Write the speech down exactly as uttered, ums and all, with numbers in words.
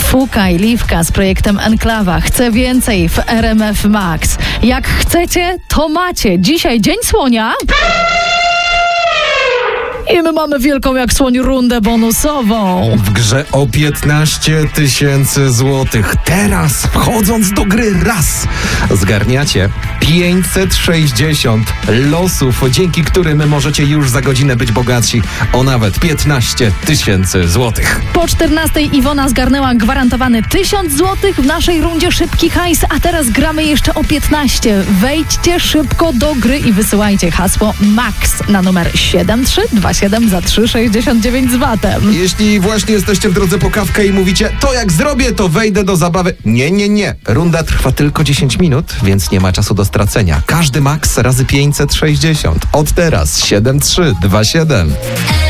Fuka i Liwka z projektem Enklawa. Chcę więcej w R M F Max. Jak chcecie, to macie. Dzisiaj Dzień Słonia. I my mamy wielką jak słoń rundę bonusową. W grze o piętnaście tysięcy złotych. Teraz, wchodząc do gry raz, zgarniacie pięćset sześćdziesiąt losów, dzięki którym możecie już za godzinę być bogatsi o nawet piętnaście tysięcy złotych. Po czternastej Iwona zgarnęła gwarantowany tysiąc złotych w naszej rundzie Szybki Hajs, a teraz gramy jeszcze o piętnaście. Wejdźcie szybko do gry i wysyłajcie hasło MAX na numer siedem trzy dwa siedem za trzy sześćdziesiąt dziewięć z vatem. Jeśli właśnie jesteście w drodze po kawkę i mówicie, to jak zrobię, to wejdę do zabawy. Nie, nie, nie. Runda trwa tylko dziesięć minut, więc nie ma czasu do stracenia. Każdy maks razy pięćset sześćdziesiąt. Od teraz siedem trzy dwa siedem.